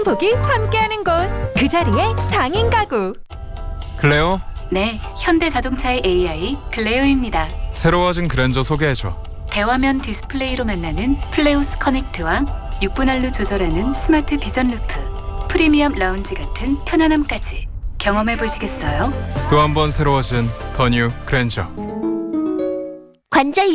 복이 함께하는 곳, 그 자리에 장인 가구. 클레오, 네, 현대자동차의 AI 클레오입니다. 새로워진 그랜저 소개해줘. 대화면 디스플레이로 만나는 플레오스 커넥트와 6분할로 조절하는 스마트 비전 루프, 프리미엄 라운지 같은 편안함까지 경험해 보시겠어요? 또 한 번 새로워진 더 뉴 그랜저. 관절